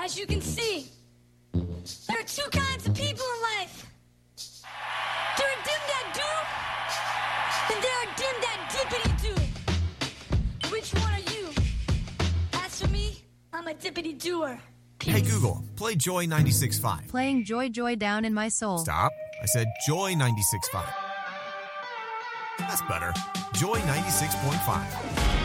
As you can see, there are two kinds of people in life. There are dim that do, and there are dim that dippity do. Which one are you? As for me, I'm a dippity doer. Hey Google, play Joy 96.5. Playing Joy Joy down in my soul. Stop. I said Joy 96.5. That's better. Joy 96.5.